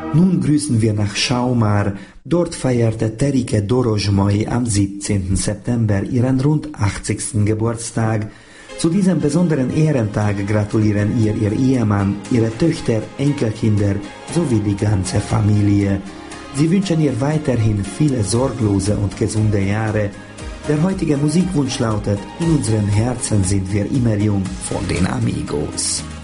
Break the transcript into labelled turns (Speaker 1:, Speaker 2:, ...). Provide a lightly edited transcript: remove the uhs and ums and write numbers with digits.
Speaker 1: Nun grüßen wir nach Schaumar. Dort feierte Terike Dorojmai am 17. September ihren rund 80. Geburtstag. Zu diesem besonderen Ehrentag gratulieren ihr Ehemann, ihre Töchter, Enkelkinder sowie die ganze Familie. Sie wünschen ihr weiterhin viele sorglose und gesunde Jahre. Der heutige Musikwunsch lautet: In unseren Herzen sind wir immer jung von den Amigos.